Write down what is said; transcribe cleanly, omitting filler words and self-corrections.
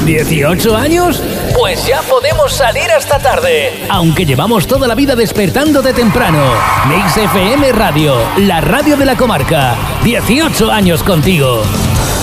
¿18 años? Pues ya podemos salir hasta tarde, aunque llevamos toda la vida despertando de temprano. Mix FM Radio, la radio de la comarca. 18 años contigo.